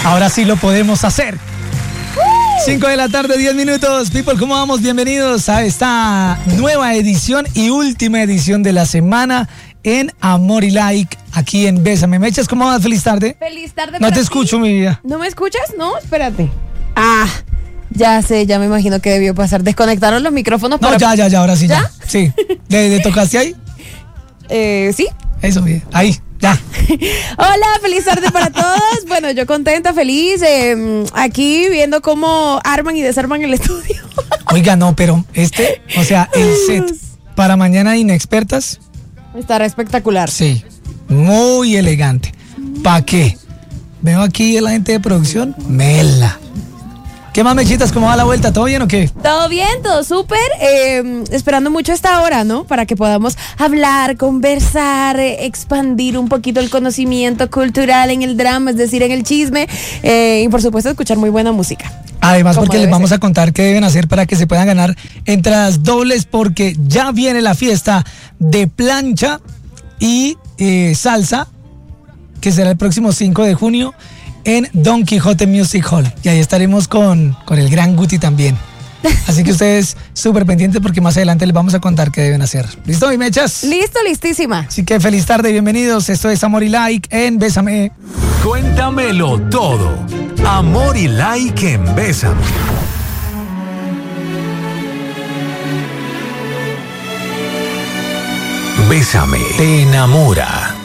Ahora sí lo podemos hacer. 5 de la tarde, 10 minutos. People, ¿cómo vamos? Bienvenidos a esta nueva edición y última edición de la semana en Amor y Like, aquí en Bésame. Mechas, ¿cómo vas? Feliz tarde. Feliz tarde. No te escucho, mi vida. ¿No me escuchas? No, espérate. Ya sé, ya me imagino que debió pasar. ¿Desconectaron los micrófonos? No, ya, ahora sí, ya. Sí. ¿Le tocaste ahí? Sí. Eso, bien. Ahí, ya. Hola, feliz tarde para todos. Bueno, yo contenta, feliz, aquí viendo cómo arman y desarman el estudio. Oiga, no, pero el set para mañana de Inexpertas estará espectacular. Sí, muy elegante. ¿Para qué? Veo aquí a la gente de producción, mela. ¿Qué más, Mechitas? ¿Cómo va la vuelta? ¿Todo bien o qué? Todo bien, todo súper. Esperando mucho esta hora, ¿no? Para que podamos hablar, conversar, expandir un poquito el conocimiento cultural en el drama, es decir, en el chisme. Y por supuesto, escuchar muy buena música. Además, porque les vamos a contar qué deben hacer para que se puedan ganar entradas dobles, porque ya viene la fiesta de plancha y salsa, que será el próximo 5 de junio en Don Quijote Music Hall. Y ahí estaremos con el gran Guti también. Así que ustedes súper pendientes porque más adelante les vamos a contar qué deben hacer. ¿Listo, mi mechas? Listo, listísima. Así que feliz tarde y bienvenidos. Esto es Amor y Like en Bésame. Cuéntamelo todo. Amor y Like en Bésame. Bésame te enamora.